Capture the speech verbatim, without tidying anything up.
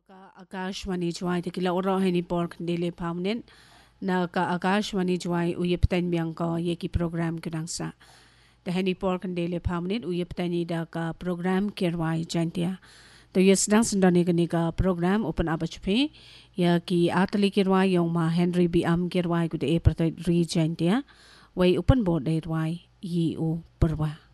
ka Akashwani Jwai te kila ora heni pork dele paunen na ka Akashwani Jwai u yepten biang ko ye ki program kudangsa the heni pork dele paunen u yeptani da ka program kerwai jantia to yes dang sendani gani ka program open abachpe ya ki atli kerwai yong ma Henry B am kerwai ku de e prata re jantia wai open board de wai yi u perwa